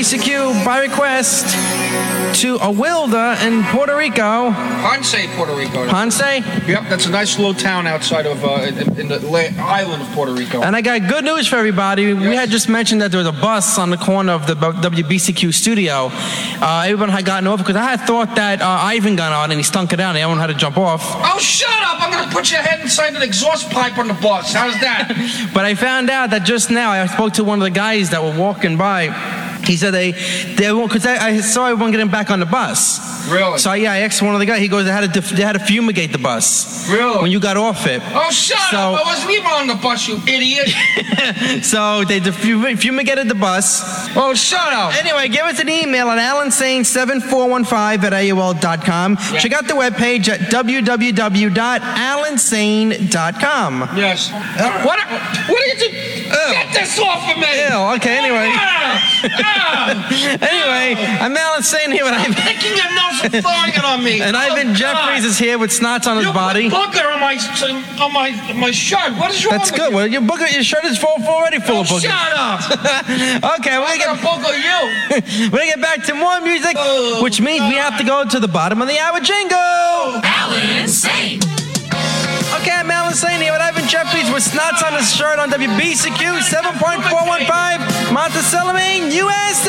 WBCQ by request to Awilda in Puerto Rico. Ponce, Puerto Rico. Ponce? Yep, that's a nice little town outside of in the island of Puerto Rico. And I got good news for everybody. Yes. We had just mentioned that there was a bus on the corner of the WBCQ studio. Everyone had gotten off because I had thought that Ivan got on and he stunk it out and everyone had to jump off. Oh, shut up! I'm going to put your head inside an exhaust pipe on the bus. How's that? But I found out that just now I spoke to one of the guys that were walking by. He said they won't, because I saw everyone getting back on the bus. Really? So yeah, I asked one of the guys. He goes, they had to fumigate the bus. Really? When you got off it. Oh, shut up! I wasn't even on the bus, you idiot. So they fumigated the bus. Oh, shut up! Anyway, give us an email at alansane7415@AOL.com. Yeah. Check out the webpage at www.alansane.com. Yes. What are you doing? Get this off of me! Ew, okay, anyway. Anyway, I'm Alan Sane here. I'm picking your nose and throwing it on me. And Ivan Jeffries is here with snots on his body. You put booger on my shirt. What is wrong with you? That's good. Well, your shirt is already full of boogers. Shut up. Okay, we're going to booger you. We're going to get back to more music, which means we have to go to the bottom of the hour jingle. Alan Sane. Okay, I'm Alan Sane here with Ivan Jeffries with snots on his shirt on WBCQ 7.415 Montecello, USA.